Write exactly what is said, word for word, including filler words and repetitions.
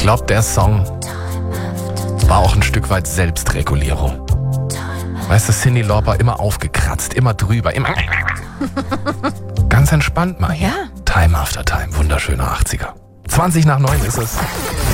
glaube, der Song war auch ein Stück weit Selbstregulierung. Weißt du, Cyndi Lauper immer aufgekratzt, immer drüber, immer ganz entspannt mal hier. Ja. Time after Time, wunderschöner achtziger. zwanzig nach neun ist es.